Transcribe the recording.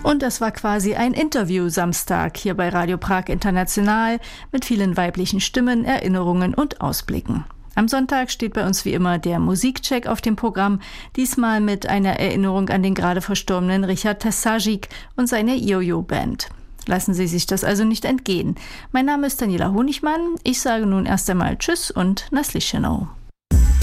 Und das war quasi ein Interview-Samstag hier bei Radio Prag International mit vielen weiblichen Stimmen, Erinnerungen und Ausblicken. Am Sonntag steht bei uns wie immer der Musikcheck auf dem Programm, diesmal mit einer Erinnerung an den gerade verstorbenen Richard Tasajic und seine Jojo-Band. Lassen Sie sich das also nicht entgehen. Mein Name ist Daniela Honigmann. Ich sage nun erst einmal Tschüss und Naslischenau.